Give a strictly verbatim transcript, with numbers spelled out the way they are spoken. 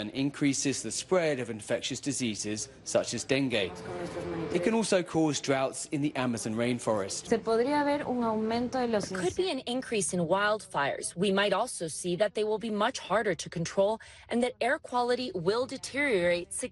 and increases the spread of infectious diseases such as dengue. It can also cause droughts in the Amazon rainforest. Se podría ver un aumento de los There could be an increase in wildfires. We might also see that they will be much harder to control and that air quality will deteriorate significantly.